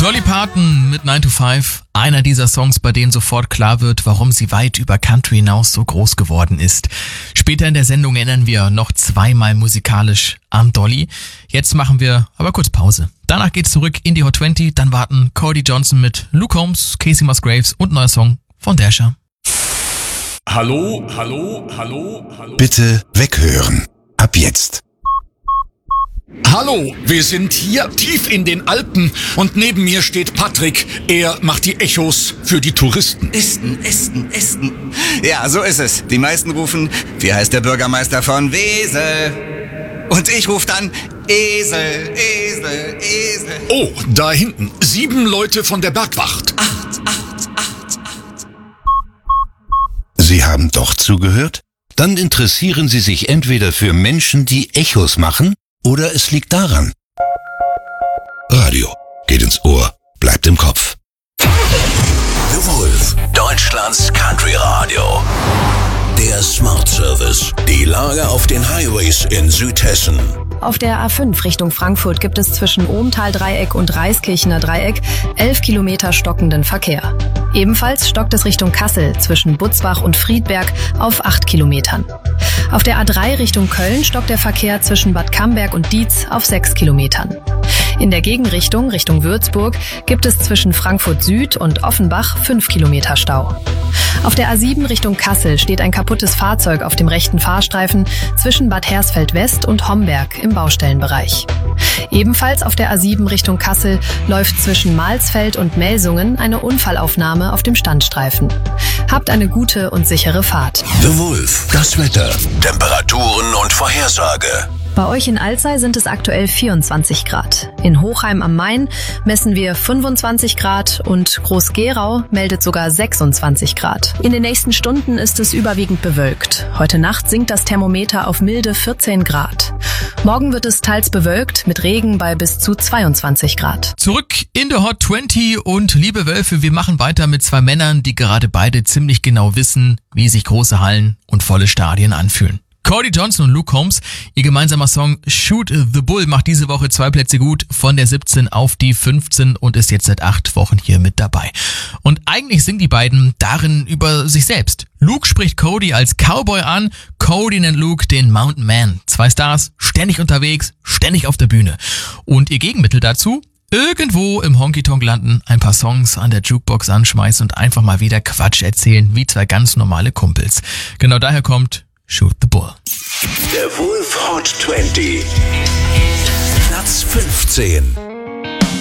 Dolly Parton mit 9 to 5, einer dieser Songs, bei denen sofort klar wird, warum sie weit über Country hinaus so groß geworden ist. Später in der Sendung erinnern wir noch zweimal musikalisch an Dolly. Jetzt machen wir aber kurz Pause. Danach geht's zurück in die Hot 20, dann warten Cody Johnson mit Luke Combs, Casey Musgraves und neuer Song von Dasher. Hallo. Bitte weghören. Ab jetzt. Hallo, wir sind hier tief in den Alpen und neben mir steht Patrick. Er macht die Echos für die Touristen. Esten. Ja, so ist es. Die meisten rufen, wie heißt der Bürgermeister von Wesel? Und ich rufe dann, Esel. Oh, da hinten, 7 Leute von der Bergwacht. 8. Sie haben doch zugehört? Dann interessieren Sie sich entweder für Menschen, die Echos machen, oder es liegt daran. Radio geht ins Ohr, bleibt im Kopf. The Wolf, Deutschlands Country Radio. Der Smart Service. Die Lage auf den Highways in Südhessen. Auf der A5 Richtung Frankfurt gibt es zwischen Ohmtal-Dreieck und Reiskirchener Dreieck 11 Kilometer stockenden Verkehr. Ebenfalls stockt es Richtung Kassel zwischen Butzbach und Friedberg auf 8 Kilometern. Auf der A3 Richtung Köln stockt der Verkehr zwischen Bad Camberg und Dietz auf 6 Kilometern. In der Gegenrichtung Richtung Würzburg gibt es zwischen Frankfurt Süd und Offenbach 5 Kilometer Stau. Auf der A7 Richtung Kassel steht ein kaputtes Fahrzeug auf dem rechten Fahrstreifen zwischen Bad Hersfeld West und Homberg im Baustellenbereich. Ebenfalls auf der A7 Richtung Kassel läuft zwischen Malsfeld und Melsungen eine Unfallaufnahme auf dem Standstreifen. Habt eine gute und sichere Fahrt. The Wolf, das Wetter, Temperaturen und Vorhersage. Bei euch in Alzey sind es aktuell 24 Grad. In Hochheim am Main messen wir 25 Grad und Groß-Gerau meldet sogar 26 Grad. In den nächsten Stunden ist es überwiegend bewölkt. Heute Nacht sinkt das Thermometer auf milde 14 Grad. Morgen wird es teils bewölkt mit Regen bei bis zu 22 Grad. Zurück in der Hot 20 und liebe Wölfe, wir machen weiter mit 2 Männern, die gerade beide ziemlich genau wissen, wie sich große Hallen und volle Stadien anfühlen. Cody Johnson und Luke Combs, ihr gemeinsamer Song Shoot the Bull macht diese Woche 2 Plätze gut, von der 17 auf die 15 und ist jetzt seit 8 Wochen hier mit dabei. Und eigentlich singen die beiden darin über sich selbst. Luke spricht Cody als Cowboy an, Cody nennt Luke den Mountain Man. 2 Stars, ständig unterwegs, ständig auf der Bühne. Und ihr Gegenmittel dazu? Irgendwo im Honky-Tonk landen, ein paar Songs an der Jukebox anschmeißen und einfach mal wieder Quatsch erzählen, wie 2 ganz normale Kumpels. Genau daher kommt Shoot the Bull. Der Wolf Hot 20. Platz 15.